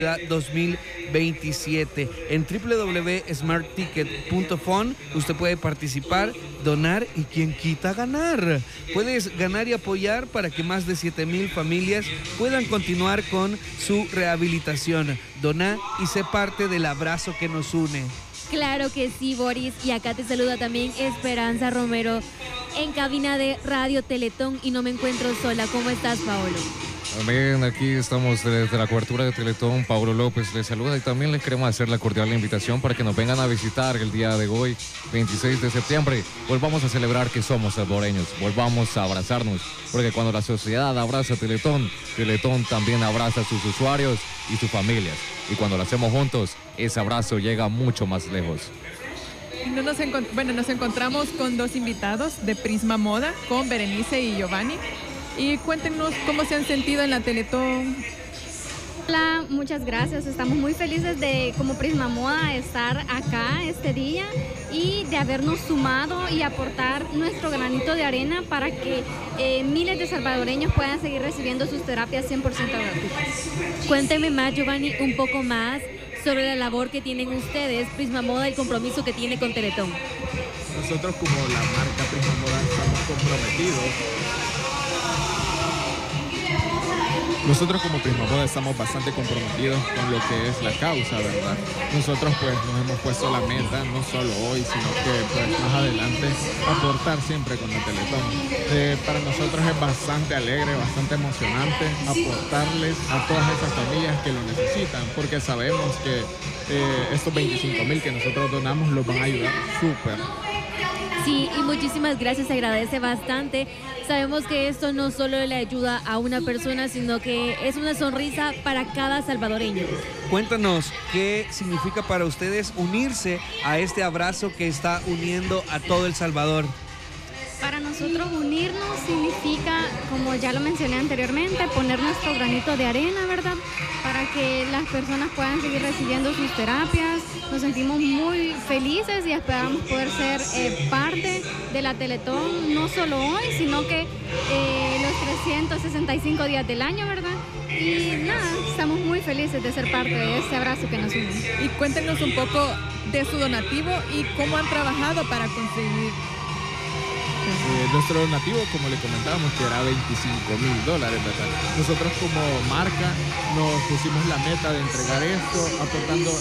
2027. En www.smartticket.fun usted puede participar, donar y quien quita ganar. Puedes ganar y apoyar para que más de 7,000 familias puedan continuar con su rehabilitación. Dona y sé parte del abrazo que nos une. Claro que sí, Boris. Y acá te saluda también Esperanza Romero en cabina de Radio Teletón y no me encuentro sola. ¿Cómo estás, Paolo? También aquí estamos desde la cobertura de Teletón. Paulo López les saluda y también les queremos hacer la cordial invitación para que nos vengan a visitar el día de hoy, 26 de septiembre. Volvamos a celebrar que somos salvadoreños, volvamos a abrazarnos, porque cuando la sociedad abraza a Teletón, Teletón también abraza a sus usuarios y sus familias. Y cuando lo hacemos juntos, ese abrazo llega mucho más lejos. Nos encontramos con dos invitados de Prisma Moda, con Berenice y Giovanni. Y cuéntenos cómo se han sentido en la Teletón. Hola, muchas gracias. Estamos muy felices de, como Prisma Moda, estar acá este día y de habernos sumado y aportar nuestro granito de arena para que miles de salvadoreños puedan seguir recibiendo sus terapias 100% gratuitas. Cuénteme más, Giovanni, un poco más sobre la labor que tienen ustedes, Prisma Moda, y el compromiso que tiene con Teletón. Nosotros como la marca Prisma Moda estamos comprometidos. Nosotros como Prisma Moda estamos bastante comprometidos con lo que es la causa, ¿verdad? Nosotros pues nos hemos puesto la meta, no solo hoy, sino que pues más adelante, aportar siempre con la Teletón. Para nosotros es bastante alegre, bastante emocionante aportarles a todas esas familias que lo necesitan, porque sabemos que estos 25,000 que nosotros donamos los van a ayudar súper. Sí, y muchísimas gracias, se agradece bastante. Sabemos que esto no solo le ayuda a una persona, sino que es una sonrisa para cada salvadoreño. Cuéntanos, ¿qué significa para ustedes unirse a este abrazo que está uniendo a todo El Salvador? Para nosotros unirnos significa, como ya lo mencioné anteriormente, poner nuestro granito de arena, ¿verdad? Para que las personas puedan seguir recibiendo sus terapias. Nos sentimos muy felices y esperamos poder ser parte de la Teletón, no solo hoy, sino que los 365 días del año, ¿verdad? Y nada, estamos muy felices de ser parte de este abrazo que nos une. Y cuéntenos un poco de su donativo y cómo han trabajado para conseguir. Nuestro donativo, como le comentábamos, que era $25,000, ¿verdad? Nosotros como marca nos pusimos la meta de entregar esto, aportando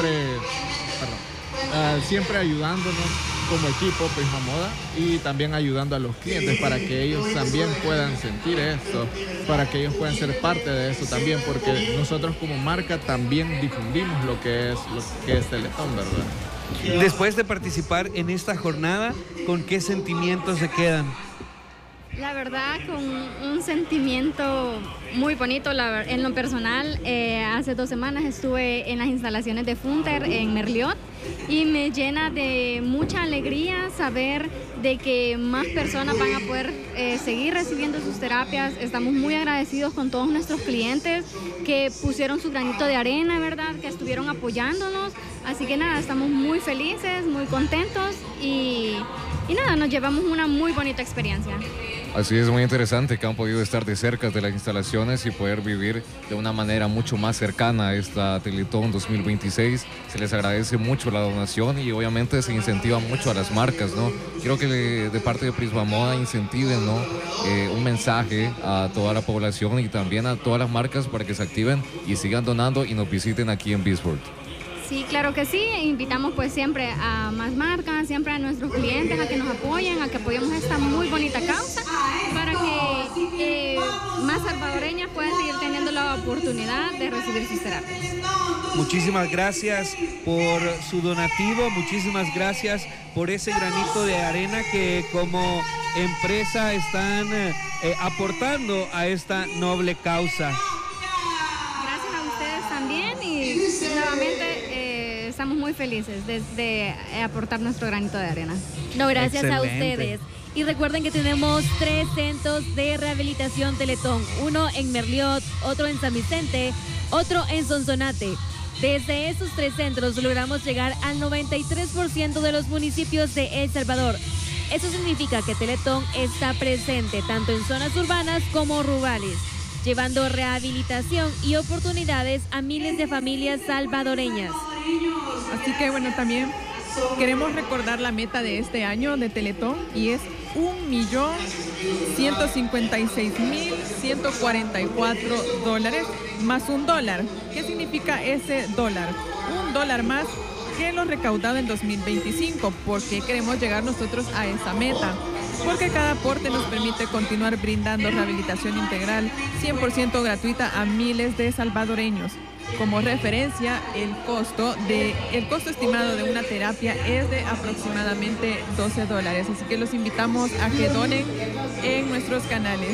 siempre ayudándonos como equipo Prisma Moda y también ayudando a los clientes para que ellos también puedan sentir esto, para que ellos puedan ser parte de eso también, porque nosotros como marca también difundimos lo que es Teletón, ¿verdad? Después de participar en esta jornada, ¿con qué sentimientos se quedan? La verdad, con un sentimiento muy bonito. En lo personal, hace 2 semanas estuve en las instalaciones de Funter en Merliot y me llena de mucha alegría saber de que más personas van a poder seguir recibiendo sus terapias. Estamos muy agradecidos con todos nuestros clientes que pusieron su granito de arena, ¿verdad? Que estuvieron apoyándonos. Así que nada, estamos muy felices, muy contentos y nada, nos llevamos una muy bonita experiencia. Así es, muy interesante que han podido estar de cerca de las instalaciones y poder vivir de una manera mucho más cercana a esta Teletón 2026. Se les agradece mucho la donación y obviamente se incentiva mucho a las marcas, ¿no? Quiero que de parte de Prisma Moda incentiven, ¿no? Un mensaje a toda la población y también a todas las marcas para que se activen y sigan donando y nos visiten aquí en Beesport. Sí, claro que sí. Invitamos pues siempre a más marcas, siempre a nuestros clientes a que nos apoyen, a que apoyemos esta muy bonita causa para que más salvadoreñas puedan seguir teniendo la oportunidad de recibir sus terapias. Muchísimas gracias por su donativo, muchísimas gracias por ese granito de arena que como empresa están aportando a esta noble causa. Gracias a ustedes también y nuevamente estamos muy felices de aportar nuestro granito de arena. No, gracias Excelente. a ustedes. Y recuerden que tenemos 3 centros de rehabilitación Teletón. Uno en Merliot, otro en San Vicente, otro en Sonsonate. Desde esos 3 centros logramos llegar al 93% de los municipios de El Salvador. Eso significa que Teletón está presente tanto en zonas urbanas como rurales. llevando rehabilitación y oportunidades a miles de familias salvadoreñas. Así que bueno, también queremos recordar la meta de este año de Teletón y es $1.156.144 más $1. ¿Qué significa ese dólar? $1 más que lo recaudado en 2025. ¿Por qué queremos llegar nosotros a esa meta? Porque cada aporte nos permite continuar brindando rehabilitación integral 100% gratuita a miles de salvadoreños. Como referencia, el costo estimado de una terapia es de aproximadamente $12. Así que los invitamos a que donen en nuestros canales.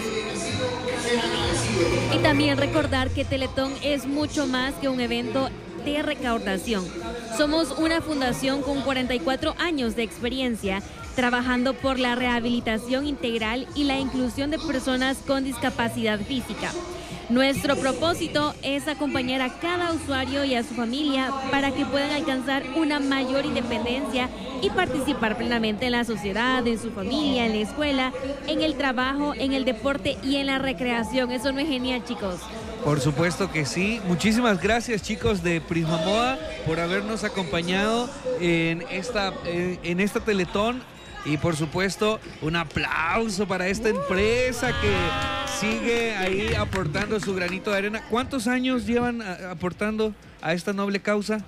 Y también recordar que Teletón es mucho más que un evento de recaudación. Somos una fundación con 44 años de experiencia trabajando por la rehabilitación integral y la inclusión de personas con discapacidad física. Nuestro propósito es acompañar a cada usuario y a su familia para que puedan alcanzar una mayor independencia y participar plenamente en la sociedad, en su familia, en la escuela, en el trabajo, en el deporte y en la recreación. Eso no es genial, chicos. Por supuesto que sí. Muchísimas gracias, chicos de Prisma Moda, por habernos acompañado en esta Teletón. Y por supuesto, un aplauso para esta empresa que sigue ahí aportando su granito de arena. ¿Cuántos años llevan aportando a esta noble causa?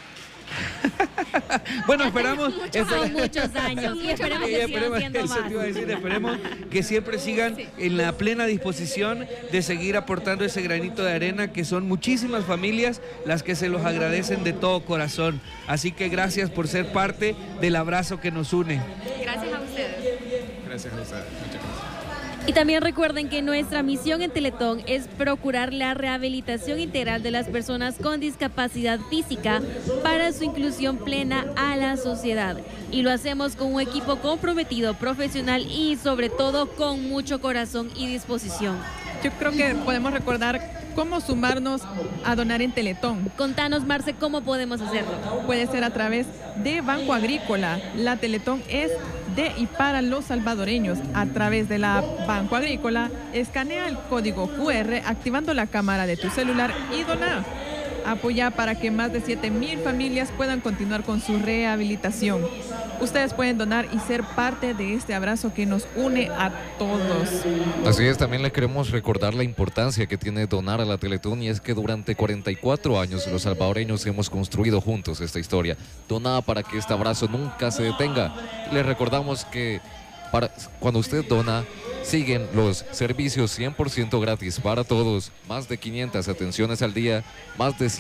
Bueno, esperamos. Son muchos años y esperemos que sigan siendo más. Esperemos que siempre sigan en la plena disposición de seguir aportando ese granito de arena, que son muchísimas familias las que se los agradecen de todo corazón. Así que gracias por ser parte del abrazo que nos une. Gracias a ustedes. Gracias a ustedes. Muchas gracias. Y también recuerden que nuestra misión en Teletón es procurar la rehabilitación integral de las personas con discapacidad física para su inclusión plena a la sociedad. Y lo hacemos con un equipo comprometido, profesional y sobre todo con mucho corazón y disposición. Yo creo que podemos recordar cómo sumarnos a donar en Teletón. Contanos, Marce, ¿cómo podemos hacerlo? Puede ser a través de Banco Agrícola. La Teletón es de y para los salvadoreños. A través de la Banco Agrícola, escanea el código QR activando la cámara de tu celular y dona. Apoya para que más de 7,000 familias puedan continuar con su rehabilitación. Ustedes pueden donar y ser parte de este abrazo que nos une a todos. Así es, también le queremos recordar la importancia que tiene donar a la Teletón, y es que durante 44 años los salvadoreños hemos construido juntos esta historia. Dona para que este abrazo nunca se detenga. Le recordamos que cuando usted dona, siguen los servicios 100% gratis para todos, más de 500 atenciones al día, más de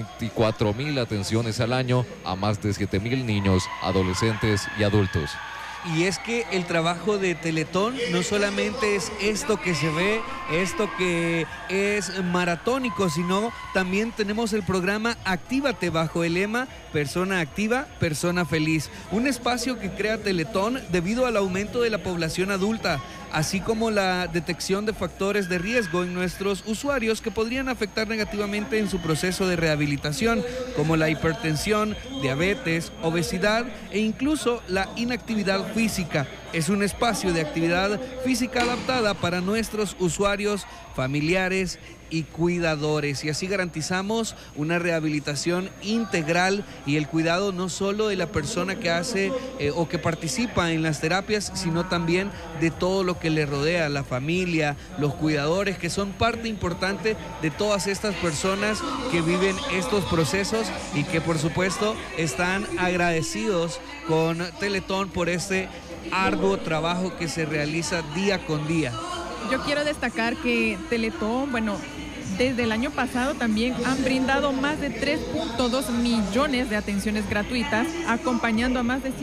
124,000 atenciones al año a más de 7,000 niños, adolescentes y adultos. Y es que el trabajo de Teletón no solamente es esto que se ve, esto que es maratónico, sino también tenemos el programa Actívate bajo el lema Persona Activa, Persona Feliz. Un espacio que crea Teletón debido al aumento de la población adulta, así como la detección de factores de riesgo en nuestros usuarios que podrían afectar negativamente en su proceso de rehabilitación, como la hipertensión, diabetes, obesidad e incluso la inactividad física. Es un espacio de actividad física adaptada para nuestros usuarios, familiares y cuidadores, y así garantizamos una rehabilitación integral y el cuidado no solo de la persona que hace o que participa en las terapias, sino también de todo lo que le rodea, la familia, los cuidadores, que son parte importante de todas estas personas que viven estos procesos y que por supuesto están agradecidos con Teletón por este arduo trabajo que se realiza día con día. Yo quiero destacar que Teletón, desde el año pasado también han brindado más de 3.2 millones de atenciones gratuitas, acompañando a más de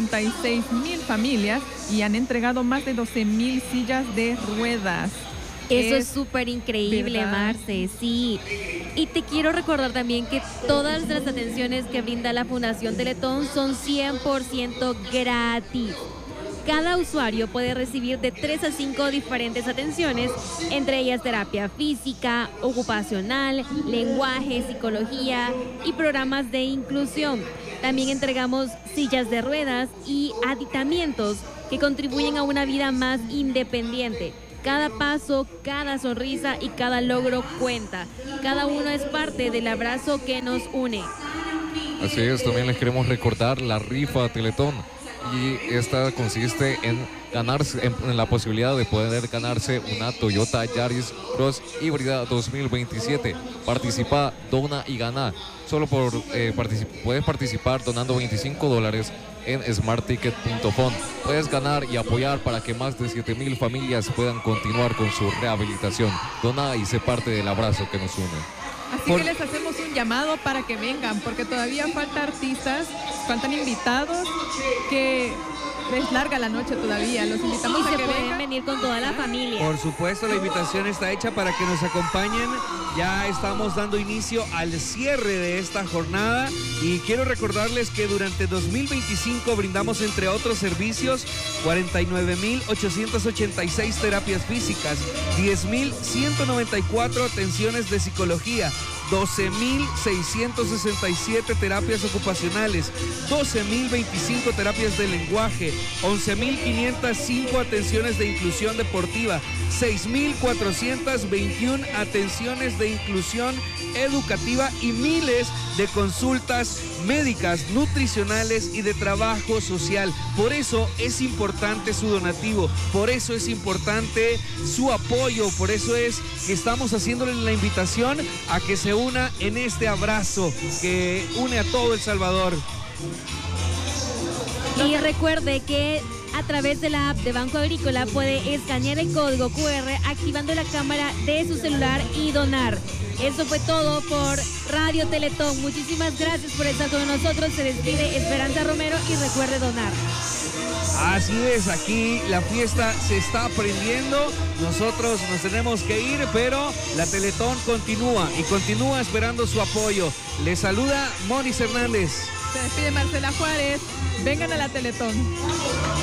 186,000 familias y han entregado más de 12,000 sillas de ruedas. Eso es súper increíble, ¿verdad, Marce? Sí. Y te quiero recordar también que todas las atenciones que brinda la Fundación Teletón son 100% gratis. Cada usuario puede recibir de 3 a 5 diferentes atenciones, entre ellas terapia física, ocupacional, lenguaje, psicología y programas de inclusión. También entregamos sillas de ruedas y aditamientos que contribuyen a una vida más independiente. Cada paso, cada sonrisa y cada logro cuenta. Cada uno es parte del abrazo que nos une. Así es, también les queremos recordar la rifa Teletón. Y esta consiste en ganarse, en la posibilidad de poder ganarse una Toyota Yaris Cross híbrida 2027. Participa, dona y gana. Solo puedes participar donando $25 en smartticket.fon. Puedes ganar y apoyar para que más de 7,000 familias puedan continuar con su rehabilitación. Dona y sé parte del abrazo que nos une. Así que les hacemos un llamado para que vengan, porque todavía faltan artistas, faltan invitados, que es larga la noche todavía. Los invitamos Y a se que pueden vengan. venir con toda la familia. Por supuesto, la invitación está hecha para que nos acompañen. Ya estamos dando inicio al cierre de esta jornada y quiero recordarles que durante 2025 brindamos, entre otros servicios, 49,886 terapias físicas, 10,194 atenciones de psicología, 12,667 terapias ocupacionales, 12,025 terapias de lenguaje, 11,505 atenciones de inclusión deportiva, 6,421 atenciones de inclusión educativa y miles de consultas médicas, nutricionales y de trabajo social. Por eso es importante su donativo, por eso es importante su apoyo, por eso es que estamos haciéndole la invitación a que se una en este abrazo que une a todo El Salvador. Y recuerde que a través de la app de Banco Agrícola puede escanear el código QR activando la cámara de su celular y donar. Eso fue todo por Radio Teletón. Muchísimas gracias por estar con nosotros. Se despide Esperanza Romero y recuerde donar. Así es, aquí la fiesta se está prendiendo. Nosotros nos tenemos que ir, pero la Teletón continúa y continúa esperando su apoyo. Les saluda Monis Hernández. Se despide Marcela Juárez. Vengan a la Teletón.